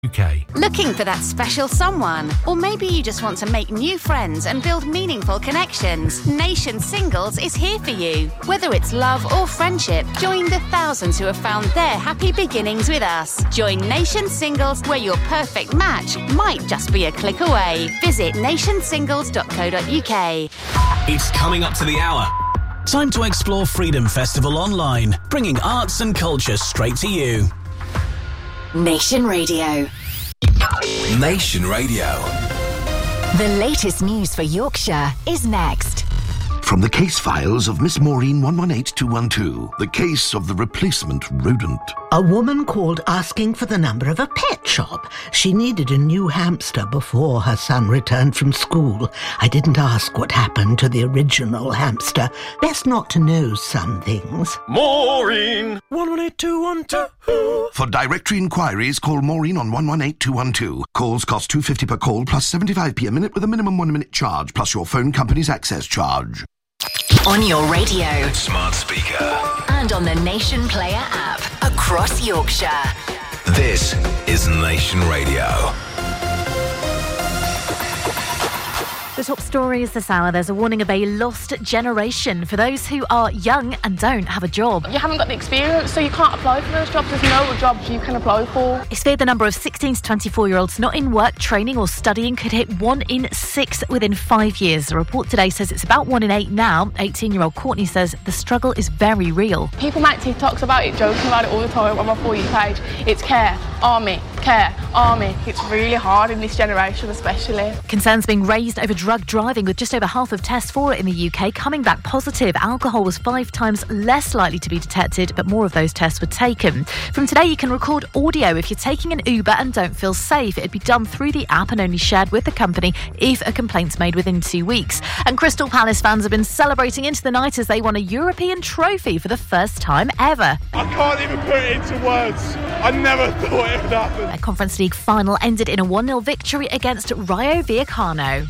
UK. Looking for that special someone? Or maybe you just want to make new friends and build meaningful connections? Nation Singles is here for you. Whether it's love or friendship, join the thousands who have found their happy beginnings with us. Join Nation Singles, where your perfect match might just be a click away. Visit nationsingles.co.uk. It's coming up to the hour. Time to explore Freedom Festival online, bringing arts and culture straight to you. Nation Radio. Nation Radio. The latest news for Yorkshire is next. From the case files of Miss Maureen 118212, the case of the replacement rodent. A woman called asking for the number of a pet shop. She needed a new hamster before her son returned from school. I didn't ask what happened to the original hamster. Best not to know some things. Maureen 118212. For directory inquiries, call Maureen on 118212. Calls cost £2.50 per call plus 75p a minute with a minimum 1 minute charge plus your phone company's access charge. On your radio. Smart speaker. And on the Nation Player app. Across Yorkshire. This is Nation Radio. The top stories this hour. There's a warning of a lost generation for those who are young and don't have a job. You haven't got the experience, so you can't apply for those jobs. There's no jobs you can apply for. It's feared the number of 16 to 24-year-olds not in work, training or studying could hit 1 in 6 within 5 years. The report today says it's about 1 in 8 now. 18-year-old Courtney says the struggle is very real. People make TikToks about it, joking about it all the time on my For You page. It's care, army, care, army. It's really hard in this generation especially. Concerns being raised over drug driving, with just over half of tests for it in the UK coming back positive. Alcohol was 5 times less likely to be detected, but more of those tests were taken. From today, you can record audio if you're taking an Uber and don't feel safe. It'd be done through the app and only shared with the company if a complaint's made within 2 weeks. And Crystal Palace fans have been celebrating into the night as they won a European trophy for the first time ever. I can't even put it into words. I never thought it would happen. A Conference League final ended in a 1-0 victory against Rayo Vallecano.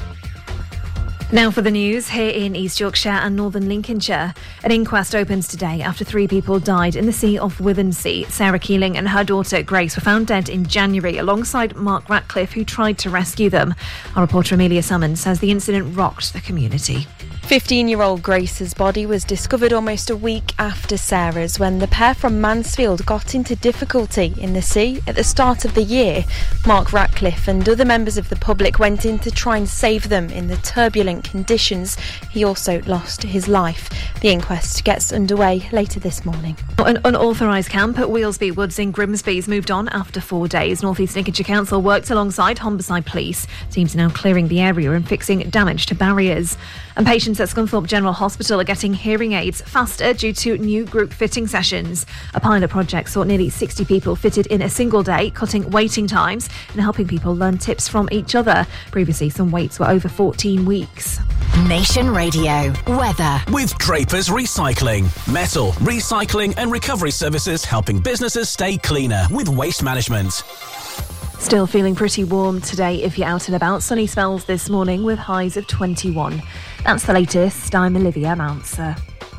Now for the news here in East Yorkshire and Northern Lincolnshire. An inquest opens today after 3 people died in the sea off Withensea. Sarah Keeling and her daughter Grace were found dead in January alongside Mark Ratcliffe, who tried to rescue them. Our reporter Amelia Summons says the incident rocked the community. 15-year-old Grace's body was discovered almost a week after Sarah's, when the pair from Mansfield got into difficulty in the sea at the start of the year. Mark Ratcliffe and other members of the public went in to try and save them in the turbulent conditions. He also lost his life. The inquest gets underway later this morning. An unauthorised camp at Wheelsby Woods in Grimsby's moved on after 4 days. North East Lincolnshire Council worked alongside Humberside Police. Teams are now clearing the area and fixing damage to barriers. And patients at Scunthorpe General Hospital are getting hearing aids faster due to new group fitting sessions. A pilot project saw nearly 60 people fitted in a single day, cutting waiting times and helping people learn tips from each other. Previously, some waits were over 14 weeks. Nation Radio. Weather. With Draper's Recycling. Metal, recycling and recovery services helping businesses stay cleaner with waste management. Still feeling pretty warm today if you're out and about. Sunny spells this morning with highs of 21. That's the latest. I'm Olivia Mounser.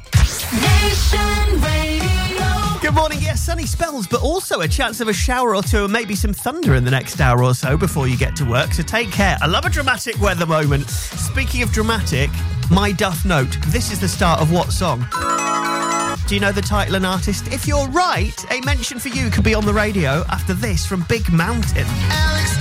Good morning. Yes, sunny spells, but also a chance of a shower or two and maybe some thunder in the next hour or so before you get to work. So take care. I love a dramatic weather moment. Speaking of dramatic, My Duff Note. This is the start of what song? Do you know the title and artist? If you're right, a mention for you could be on the radio after this from Big Mountain. Alex